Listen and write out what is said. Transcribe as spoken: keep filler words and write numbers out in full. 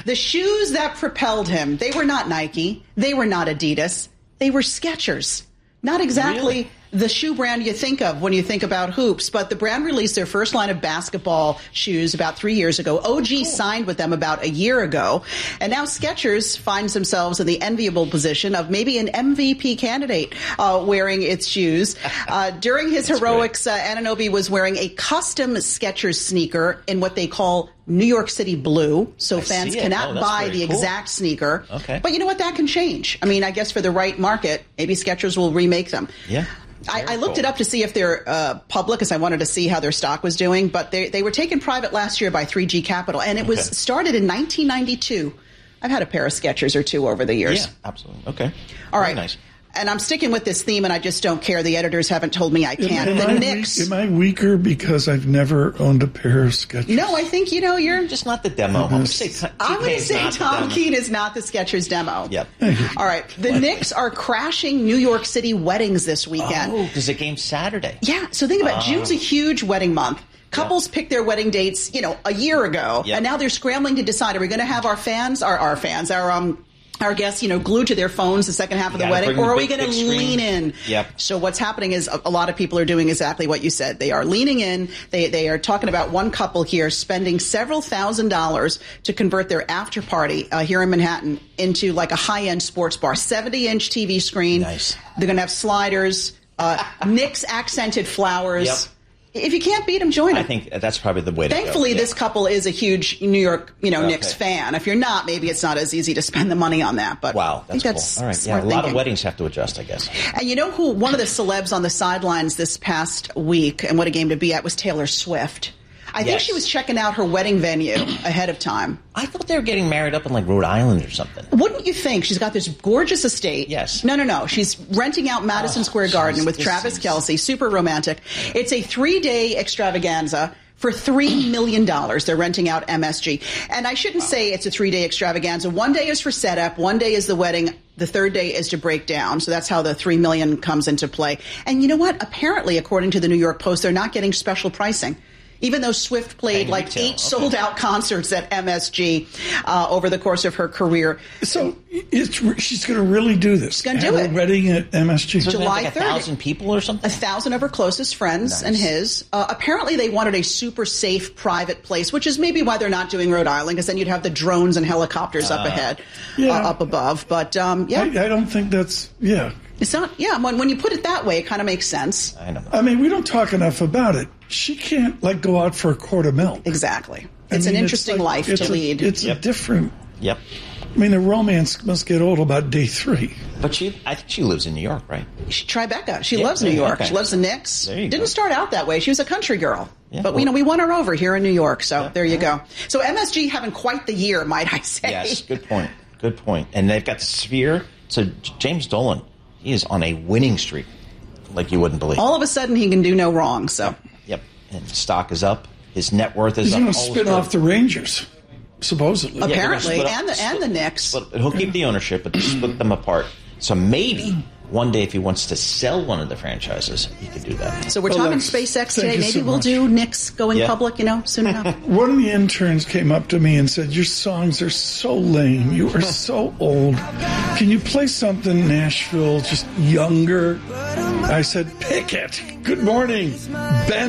The shoes that propelled him, they were not Nike. They were not Adidas. They were Skechers. Not exactly Really? the shoe brand you think of when you think about hoops, but the brand released their first line of basketball shoes about three years ago. O G cool. signed with them about a year ago, and now Skechers finds themselves in the enviable position of maybe an M V P candidate uh, wearing its shoes. Uh, during his heroics, uh, Anunoby was wearing a custom Skechers sneaker in what they call New York City blue, so I fans see it. cannot Oh, buy the cool. exact sneaker. Okay. But you know what? That can change. I mean, I guess for the right market, maybe Skechers will remake them. Yeah. I, I looked cool. it up to see if they're uh, public, because I wanted to see how their stock was doing. But they they were taken private last year by three G Capital, and it Okay. was started in nineteen ninety-two. I've had a pair of Skechers or two over the years. Yeah, absolutely. Okay. All Very right. nice. And I'm sticking with this theme, and I just don't care. The editors haven't told me I can't. Am, the am, I Knicks. weak, am I weaker because I've never owned a pair of Skechers? No, I think, you know, you're Just not the demo. I'm going to say T- I'm going to T-Pain's say not the Tom demo. Keene is not the Skechers demo. Yep. All right. The Knicks are crashing New York City weddings this weekend. Oh, because the game's Saturday. Yeah. So think about it. Uh, June's a huge wedding month. Couples yeah. picked their wedding dates, you know, a year ago, yep. and now they're scrambling to decide: are we going to have our fans, our our fans, our um. our guests, you know, glued to their phones the second half of the wedding, or are we going to lean in? Yep. So what's happening is a, a lot of people are doing exactly what you said. They are leaning in. They they are talking about one couple here spending several thousand dollars to convert their after party uh, here in Manhattan into like a high-end sports bar, seventy-inch T V screen. Nice. They're going to have sliders, uh, Knicks accented flowers. Yep. If you can't beat them, join them. I think that's probably the way to Thankfully, go. this yeah. couple is a huge New York, you know, Okay. Knicks fan. If you're not, maybe it's not as easy to spend the money on that. But Wow, I think that's, that's cool. All right, yeah, smart a lot thinking. of weddings have to adjust, I guess. And you know who? One of the celebs on the sidelines this past week, and what a game to be at, was Taylor Swift. I think Yes. she was checking out her wedding venue ahead of time. I thought they were getting married up in like Rhode Island or something. Wouldn't you think? She's got this gorgeous estate. Yes. No, no, no. She's renting out Madison Oh, Square Garden geez, with this Travis seems- Kelce. Super romantic. It's a three-day extravaganza for three million dollars. They're renting out M S G. And I shouldn't wow. say it's a three-day extravaganza. One day is for setup. One day is the wedding. The third day is to break down. So that's how the three million dollars comes into play. And you know what? Apparently, according to the New York Post, they're not getting special pricing. Even though Swift played Paying like retail. eight Okay. sold-out concerts at M S G uh, over the course of her career. So it's, she's going to really do this. She's gonna do Have it. a wedding at M S G. So isn't that July like a thirtieth. thousand people or something? A thousand of her closest friends Nice. and his. Uh, apparently, they wanted a super safe, private place, which is maybe why they're not doing Rhode Island, because then you'd have the drones and helicopters up Uh, ahead, yeah. uh, up above. But um, yeah, I, I don't think that's, yeah. it's not. Yeah, when when you put it that way, it kind of makes sense. I know. I mean, we don't talk enough about it. She can't, like, go out for a quart of milk. Exactly. I It's mean, an interesting like- life it's to a- lead. It's Yep. a different, Yep. I mean, the romance must get old about day three. But she, I think she lives in New York, right? She, Tribeca. She Yeah, loves New yeah, York. okay. She loves the Knicks. There you Didn't go. start out that way. She was a country girl. Yeah, but, well- you know, we won her over here in New York. So Yeah, there you yeah. go. So M S G having quite the year, might I say. Yes, good point. Good point. And they've got the Sphere. So J- James Dolan, he is on a winning streak, like you wouldn't believe. All of a sudden, he can do no wrong. So Yep. And stock is up. His net worth is He's up. going to All spin his- off the Rangers, supposedly. Yeah, they're gonna apparently, split up- and the and the Knicks. Split, he'll keep the ownership, but split them apart. So maybe one day, if he wants to sell one of the franchises, he could do that. So we're Well, talking that's- SpaceX thank today. you Maybe so we'll much. do Knicks going Yeah. public, you know, soon enough. One of the interns came up to me and said, "Your songs are so lame. You are so old. Can you play something Nashville, just younger?" I said, "Pick it. Good morning, Ben."